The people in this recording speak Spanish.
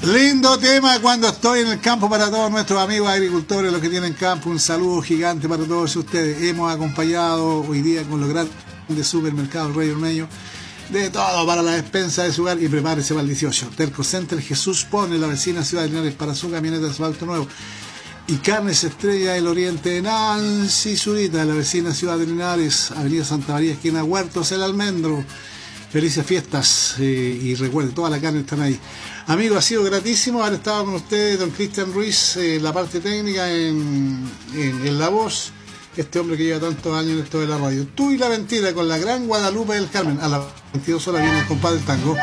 Lindo tema cuando estoy en el campo para todos nuestros amigos agricultores, los que tienen campo. Un saludo gigante para todos ustedes. Hemos acompañado hoy día con los grandes supermercados Rey Ormeño de todo para la despensa de su hogar y prepárese para el 18. Terco Center Jesús Pone, la vecina Ciudad de Linares, para su camioneta de asfalto nuevo. Y Carnes Estrella del Oriente, Nancy Zurita, la vecina Ciudad de Linares, Avenida Santa María, esquina Huertos, El Almendro. Felices fiestas y recuerden, toda la carne están ahí. Amigos, ha sido gratísimo haber estado con ustedes, don Cristian Ruiz, la parte técnica, en la voz. Este hombre que lleva tantos años en esto de la radio. Tú y la mentira con la gran Guadalupe del Carmen. A las 22 horas viene el compadre del tango.